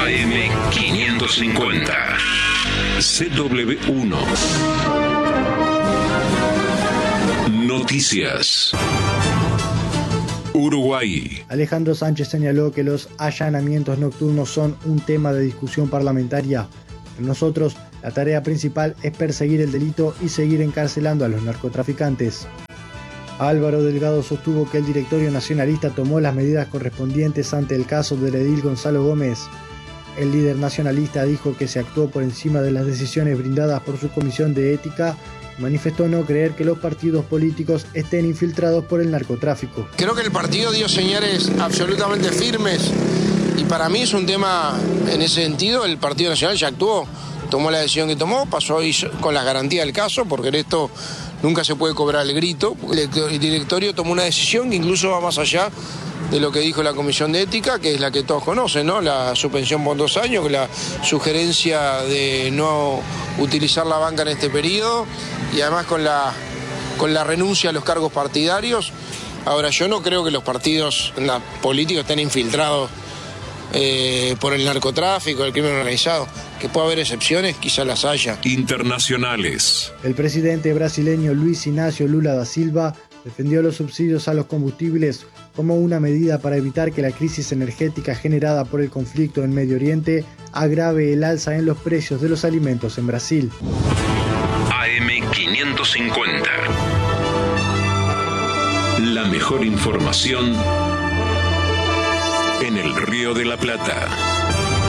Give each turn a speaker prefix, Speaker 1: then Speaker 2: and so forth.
Speaker 1: AM550. CW1. Noticias. Uruguay.
Speaker 2: Alejandro Sánchez señaló que los allanamientos nocturnos son un tema de discusión parlamentaria. Para nosotros, la tarea principal es perseguir el delito y seguir encarcelando a los narcotraficantes. Álvaro Delgado sostuvo que el directorio nacionalista tomó las medidas correspondientes ante el caso del edil Gonzalo Gómez. El líder nacionalista dijo que se actuó por encima de las decisiones brindadas por su comisión de ética. Manifestó no creer que los partidos políticos estén infiltrados por el narcotráfico.
Speaker 3: Creo que el partido dio señales absolutamente firmes y para mí es un tema, en ese sentido, el Partido Nacional ya actuó, tomó la decisión que tomó, pasó hoy con las garantías del caso, porque en esto nunca se puede cobrar el grito. El directorio tomó una decisión que incluso va más allá de lo que dijo la Comisión de Ética, que es la que todos conocen, ¿no? La suspensión por 2 años, la sugerencia de no utilizar la banca en este periodo y además con la renuncia a los cargos partidarios. Ahora, yo no creo que los partidos políticos estén infiltrados por el narcotráfico, el crimen organizado. Que puede haber excepciones, quizá las haya.
Speaker 1: Internacionales.
Speaker 2: El presidente brasileño Luis Inácio Lula da Silva defendió los subsidios a los combustibles como una medida para evitar que la crisis energética generada por el conflicto en Medio Oriente agrave el alza en los precios de los alimentos en Brasil.
Speaker 1: AM550. La mejor información en el Río de la Plata.